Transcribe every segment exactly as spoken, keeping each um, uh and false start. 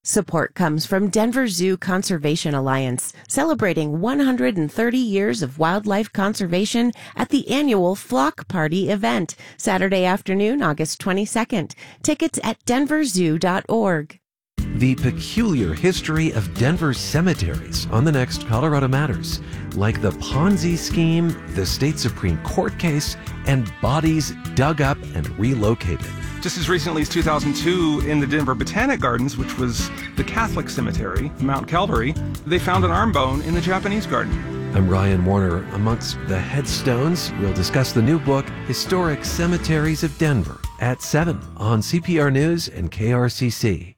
Support comes from Denver Zoo Conservation Alliance, celebrating one hundred thirty years of wildlife conservation at the annual Flock Party event, Saturday afternoon, August twenty-second. Tickets at denver zoo dot org. The peculiar history of Denver's cemeteries on the next Colorado Matters, like the Ponzi scheme, the state Supreme Court case, and bodies dug up and relocated. Just as recently as two thousand two, in the Denver Botanic Gardens, which was the Catholic cemetery, Mount Calvary, they found an arm bone in the Japanese garden. I'm Ryan Warner. Amongst the headstones, we'll discuss the new book, Historic Cemeteries of Denver, at seven on C P R News and K R C C.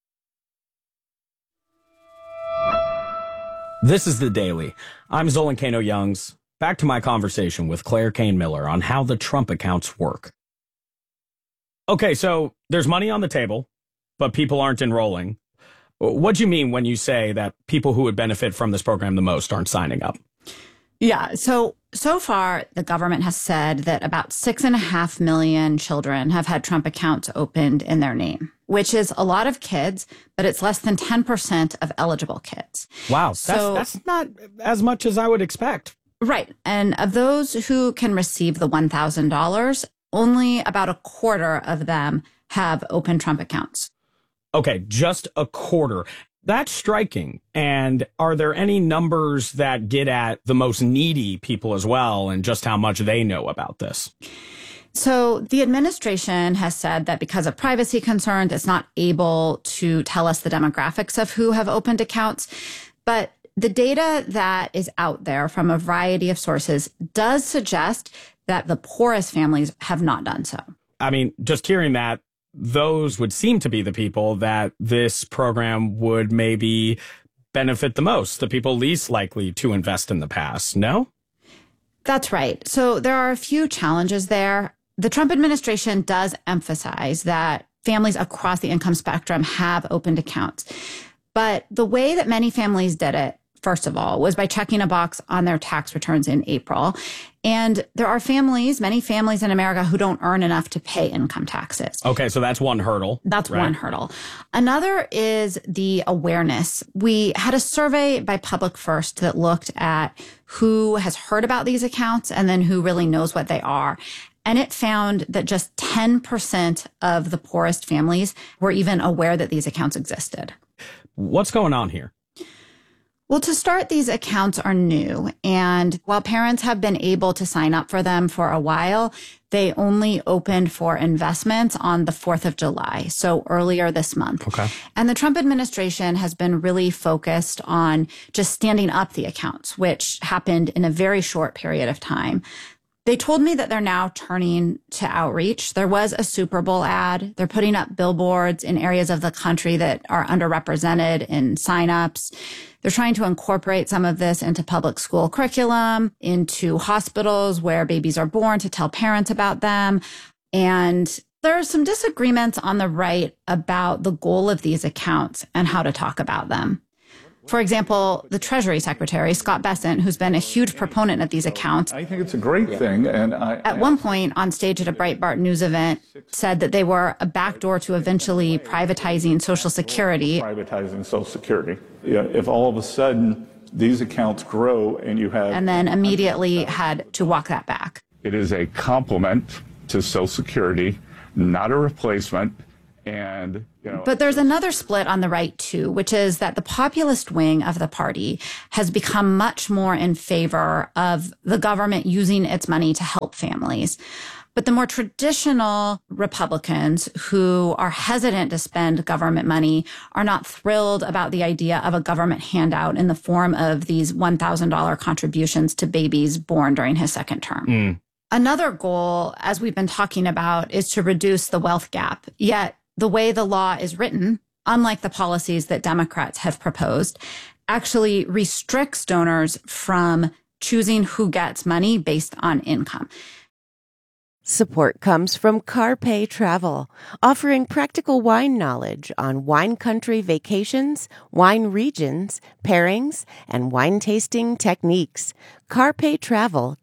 This is The Daily. I'm Zolan Kano-Youngs. Back to my conversation with Claire Kane Miller on how the Trump accounts work. Okay, so there's money on the table, but people aren't enrolling. What do you mean when you say that people who would benefit from this program the most aren't signing up? Yeah, so so far, the government has said that about six and a half million children have had Trump accounts opened in their name, which is a lot of kids, but it's less than ten percent of eligible kids. Wow, so, that's, that's not as much as I would expect. Right. And of those who can receive the one thousand dollars, only about a quarter of them have open Trump accounts. Okay, just a quarter. That's striking. And are there any numbers that get at the most needy people as well and just how much they know about this? So the administration has said that because of privacy concerns, it's not able to tell us the demographics of who have opened accounts. But the data that is out there from a variety of sources does suggest that the poorest families have not done so. I mean, just hearing that, those would seem to be the people that this program would maybe benefit the most, the people least likely to invest in the past, no? That's right. So there are a few challenges there. The Trump administration does emphasize that families across the income spectrum have opened accounts. But the way that many families did it, first of all, was by checking a box on their tax returns in April. And there are families, many families in America who don't earn enough to pay income taxes. Okay, so that's one hurdle. That's right? one hurdle. Another is the awareness. We had a survey by Public First that looked at who has heard about these accounts and then who really knows what they are. And it found that just ten percent of the poorest families were even aware that these accounts existed. What's going on here? Well, to start, these accounts are new. And while parents have been able to sign up for them for a while, they only opened for investments on the fourth of July, so earlier this month. Okay. And the Trump administration has been really focused on just standing up the accounts, which happened in a very short period of time. They told me that they're now turning to outreach. There was a Super Bowl ad. They're putting up billboards in areas of the country that are underrepresented in signups. They're trying to incorporate some of this into public school curriculum, into hospitals where babies are born to tell parents about them. And there are some disagreements on the right about the goal of these accounts and how to talk about them. For example, the Treasury Secretary, Scott Bessent, who's been a huge proponent of these accounts. I think it's a great thing. And I, at I, one point on stage at a Breitbart News event, said that they were a backdoor to eventually privatizing Social Security. Privatizing Social Security. Yeah, if all of a sudden these accounts grow and you have... And then immediately had to walk that back. It is a complement to Social Security, not a replacement. And, you know, but there's another split on the right, too, which is that the populist wing of the party has become much more in favor of the government using its money to help families. But the more traditional Republicans who are hesitant to spend government money are not thrilled about the idea of a government handout in the form of these one thousand dollars contributions to babies born during his second term. Mm. Another goal, as we've been talking about, is to reduce the wealth gap. Yet the way the law is written, unlike the policies that Democrats have proposed, actually restricts donors from choosing who gets money based on income. Support comes from CarPay Travel, offering practical wine knowledge on wine country vacations, wine regions, pairings, and wine tasting techniques. carpay travel